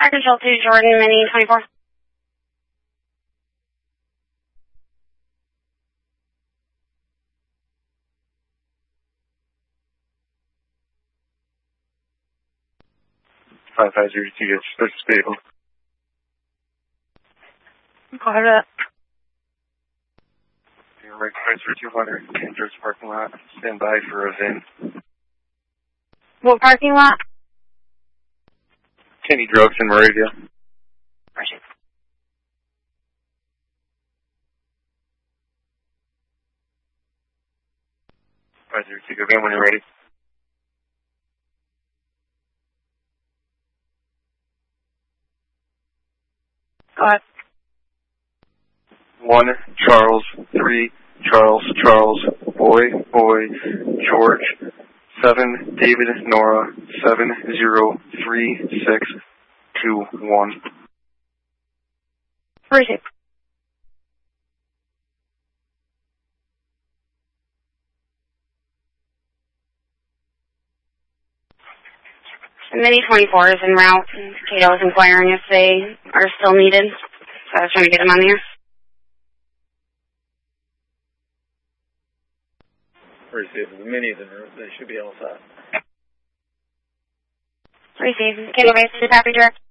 Fire Control 2, Jordan, Mini 24. Five 502 gets this vehicle. Got it. Right price for 200, Andrews parking lot. Stand by for a VIN. What parking lot? Kenny Drugs in Moravia. Roger. 502, go VIN when you're ready. Go ahead. 1 Charles, 3 Charles, Charles, Boy, George, 7 David, Nora, 703621. Where is it? The Mini 24 is en route. Cato is inquiring if they are still needed. So I was trying to get them on the air. Receive. The Minis, they should be all set. Receive. Cato base to Pappy Direct.